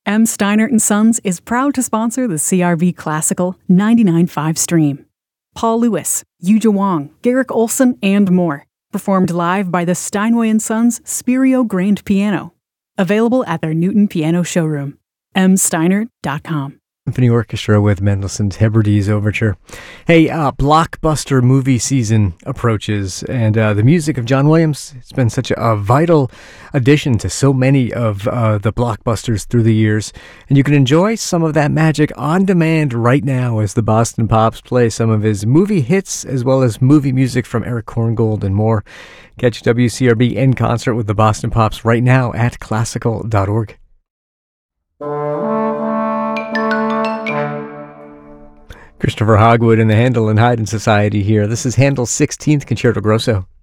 M. Steinert & Sons is proud to sponsor the CRV Classical 99.5 stream. Paul Lewis, Yuja Wong, Garrick Olson, and more. Performed live by the Steinway & Sons Spirio Grand Piano. Available at their Newton Piano showroom. msteinert.com. Symphony Orchestra with Mendelssohn's Hebrides Overture. Hey, blockbuster movie season approaches, and the music of John Williams, it's been such a vital addition to so many of the blockbusters through the years, and you can enjoy some of that magic on demand right now as the Boston Pops play some of his movie hits as well as movie music from Eric Korngold and more. Catch WCRB in concert with the Boston Pops right now at classical.org. Christopher Hogwood and the Handel and Haydn Society here. This is Handel's 16th Concerto Grosso.